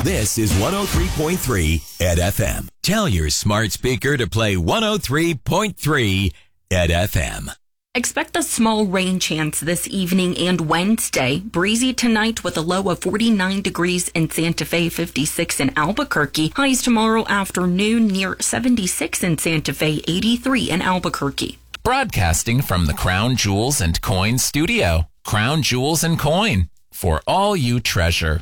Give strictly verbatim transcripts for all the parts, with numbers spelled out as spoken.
This is one oh three point three at F M. Tell your smart speaker to play one oh three point three at F M. Expect a small rain chance this evening and Wednesday. Breezy tonight with a low of forty-nine degrees in Santa Fe, fifty-six in Albuquerque. Highs tomorrow afternoon near seventy-six in Santa Fe, eighty-three in Albuquerque. Broadcasting from the Crown Jewels and Coin studio. Crown Jewels and Coin, for all you treasure.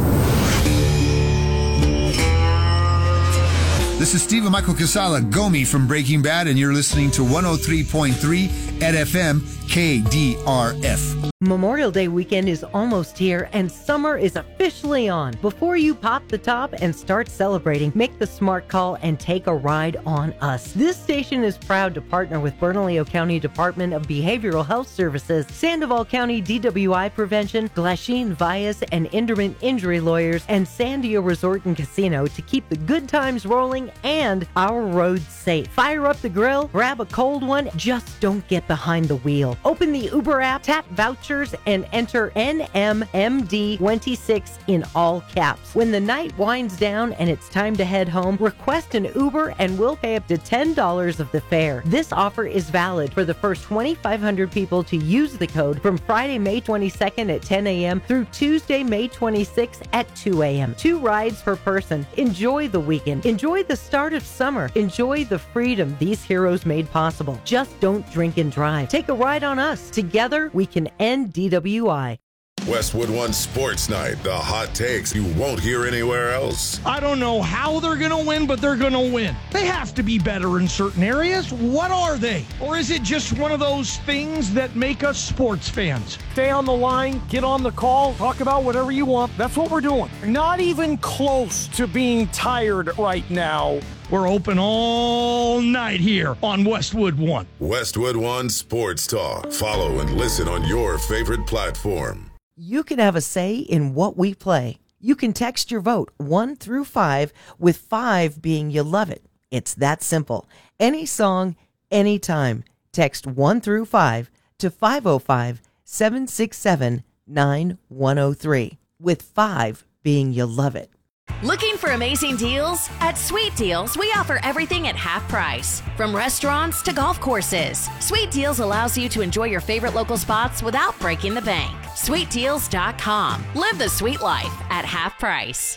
This is Stephen Michael Casala, Gomi from Breaking Bad, and you're listening to one oh three point three at F M K D R F. Memorial Day weekend is almost here and summer is officially on. Before you pop the top and start celebrating, make the smart call and take a ride on us. This station is proud to partner with Bernalillo County Department of Behavioral Health Services, Sandoval County D W I Prevention, Glasheen Vias and Inderman Injury Lawyers, and Sandia Resort and Casino to keep the good times rolling and our roads safe. Fire up the grill, grab a cold one, just don't get behind the wheel. Open the Uber app, tap vouchers, and enter N M M D twenty-six in all caps. When the night winds down and it's time to head home, request an Uber and we'll pay up to ten dollars of the fare. This offer is valid for the first twenty-five hundred people to use the code from Friday, May twenty-second at ten a.m. through Tuesday, May twenty-sixth at two a.m. Two rides per person. Enjoy the weekend. Enjoy the start of summer. Enjoy the freedom these heroes made possible. Just don't drink and drive. Take a ride on us. Together, we can end D W I. Westwood One Sports Night, the hot takes you won't hear anywhere else. I don't know how they're going to win, but they're going to win. They have to be better in certain areas. What are they? Or is it just one of those things that make us sports fans? Stay on the line, get on the call, talk about whatever you want. That's what we're doing. Not even close to being tired right now. We're open all night here on Westwood One. Westwood One Sports Talk. Follow and listen on your favorite platform. You can have a say in what we play. You can text your vote one through five, with five being you love it. It's that simple. Any song, anytime. Text one through five to five oh five, seven six seven, nine one oh three, with five being you love it. Looking for amazing deals? At Sweet Deals, we offer everything at half price. From restaurants to golf courses, Sweet Deals allows you to enjoy your favorite local spots without breaking the bank. sweet deals dot com. Live the sweet life at half price.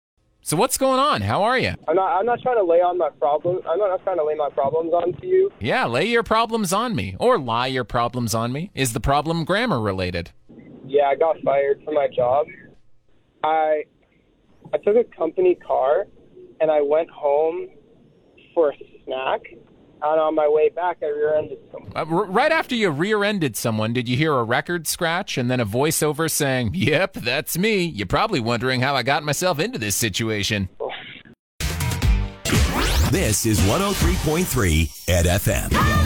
So what's going on? How are you? I'm not. I'm not trying to lay on my problem. I'm not trying to lay my problems onto you. Yeah, lay your problems on me, or lie your problems on me. Is the problem grammar related? Yeah, I got fired from my job. I. I took a company car, and I went home for a snack, and on my way back, I rear-ended someone. Uh, r- right after you rear-ended someone, did you hear a record scratch and then a voiceover saying, "Yep, that's me. You're probably wondering how I got myself into this situation." This is one oh three point three at F M.